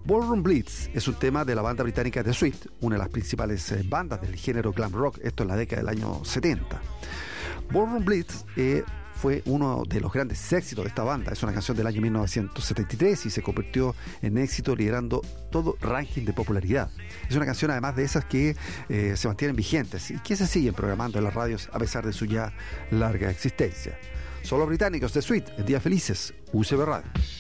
Ballroom Blitz es un tema de la banda británica The Sweet, una de las principales bandas del género glam rock, esto en la década del año 70. Ballroom Blitz fue uno de los grandes éxitos de esta banda. Es una canción del año 1973 y se convirtió en éxito liderando todo ranking de popularidad. Es una canción además de esas que se mantienen vigentes y que se siguen programando en las radios a pesar de su ya larga existencia. Son los británicos de Sweet en Días Felices, UCB Radio.